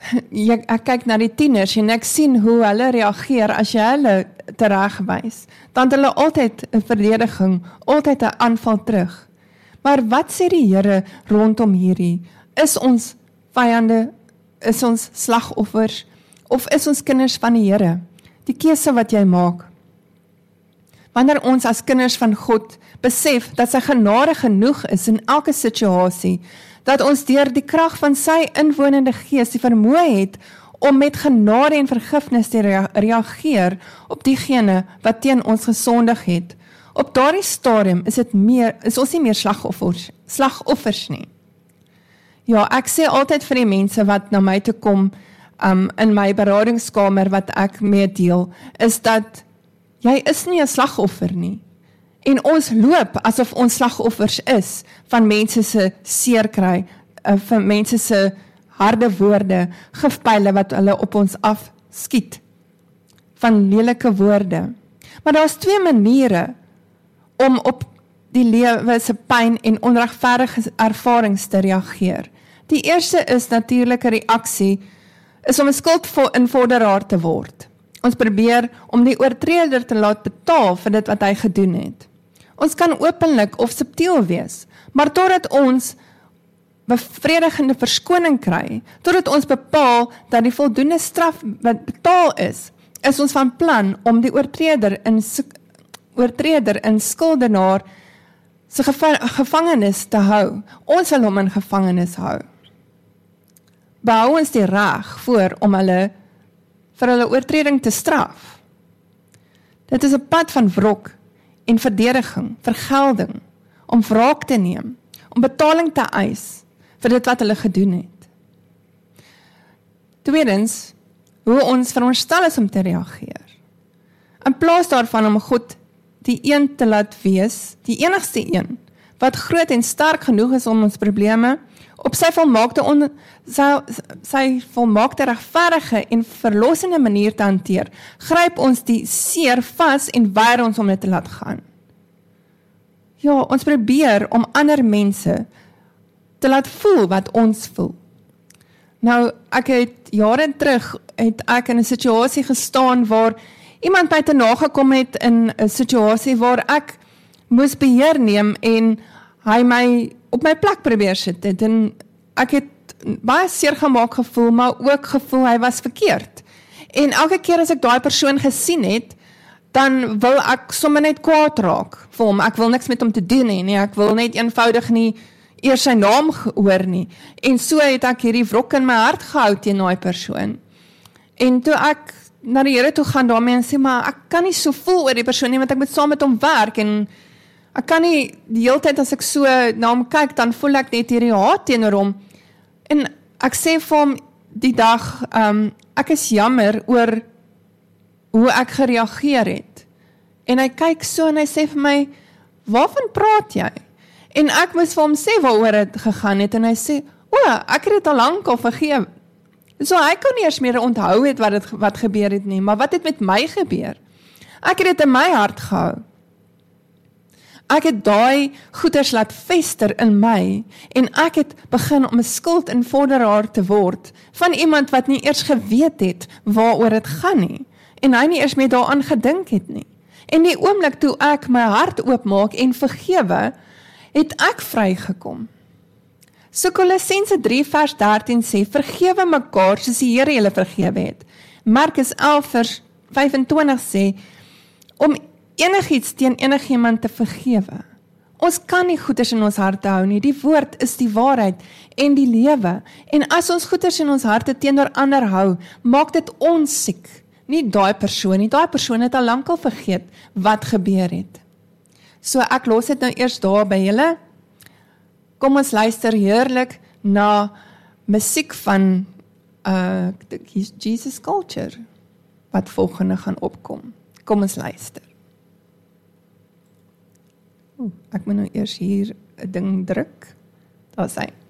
ek kyk na die tieners en ek sien hoe hulle reageer as jy hulle teregwys. Dan het hulle altyd 'n verdediging, altyd 'n aanval terug. Maar wat sê die Here rondom hierdie? Is ons vyande, is ons slagoffers, of is ons kinders van die Here? Die keuse wat jy maak. Wanneer ons as kinders van God besef dat sy genade genoeg is in elke situasie, dat ons deur die krag van sy inwonende gees die vermoë het om met genade en vergifnis te reageer op diegene wat teen ons gesondig het. Op daardie stadium is ons nie meer slagoffers nie. Ja, ek sê altyd vir die mense wat na my toe kom in my beradingskamer wat ek mee deel, is dat jy is nie 'n slagoffer nie. En ons loop asof ons slagoffers is van mense se seer kry, van mense se harde woorde, gifpyle wat hulle op ons afskiet, van lelike woorde. Maar daar's 2 maniere om op die lewe se pyn en onregverdige ervarings te reageer. Die eerste is natuurlike reaksie, is om 'n skuldinvorderaar te word. Ons probeer om die oortreder te laat betaal vir dit wat hy gedoen het. Ons kan openlik of subtiel wees, maar totdat ons bevredigende verskoning kry, totdat ons bepaal dat die voldoende straf wat betaal is ons van plan om die oortreder en skuldenaar se gevangenis te hou. Ons wil hom in gevangenis hou. Behou ons die reg voor om vir hulle oortreding te straf. Dit is 'n pad van wrok en verdediging, vergelding, om wraak te neem, om betaling te eis vir dit wat hulle gedoen het. Tweedens, hoe ons veronderstel is om te reageer. In plaas daarvan om God die een te laat wees, die enigste een, wat groot en sterk genoeg is om ons probleme, op sy volmaakte regverdige en verlossende manier te hanteer, gryp ons die seer vas en weier ons om dit te laat gaan. Ja, ons probeer om ander mense te laat voel wat ons voel. Nou, jare terug het ek in 'n situasie gestaan waar iemand my te nagekom het in 'n situasie waar ek moes beheer neem en hy my op my plek probeer sit het, en ek het baie seer gemaak gevoel, maar ook gevoel hy was verkeerd. En elke keer as ek daai persoon gesien het, dan wil ek sommer net kwaad raak vir hom. Ek wil niks met hom te doen hê nie, ek wil net eenvoudig nie eers sy naam hoor nie. En so het ek hierdie wrok in my hart gehou teen daai persoon. En toe ek na die Here toe gaan daarmee en sê, maar ek kan nie so voel oor die persoon nie, want ek moet saam met hom werk, en ek kan nie die hele tyd as ek so na hom kyk, dan voel ek net hierdie haat teenoor hom. En ek sê vir hom die dag, ek is jammer oor hoe ek gereageer het. En hy kyk so en hy sê vir my, waarvan praat jy? En ek moes vir hom sê waaroor het gegaan het, en hy sê, ek het dit al lank al vergewe. So hy kon nie eers meer onthou het wat gebeur het nie, maar wat het met my gebeur? Ek het dit in my hart gehou. Ek het daai goeders laat vester in my, en ek het begin om 'n skuldinvorderaar te word, van iemand wat nie eers geweet het waaroor dit gaan nie, en hy nie eers meer daaraan gedink het nie. En die oomblik toe ek my hart oopmaak en vergewe, het ek vrygekom. So Kolossense 3 vers 13 sê, vergewe mekaar soos die Here julle vergewe het. Markus 11 vers 25 sê, om enigiets teen enigiemand te vergewe. Ons kan nie goeders in ons harte hou nie, die woord is die waarheid en die lewe. En as ons goeders in ons harte teenoor ander hou, maak dit ons siek. Nie daai persoon nie, daai persoon het al lankal vergeet wat gebeur het. So ek los dit nou eers daar by julle. Kom ons luister heerlik na musiek van Jesus Culture, wat volgende gaan opkom. Kom ons luister. Ek moet nou eers hier 'n ding druk. Daar is hy.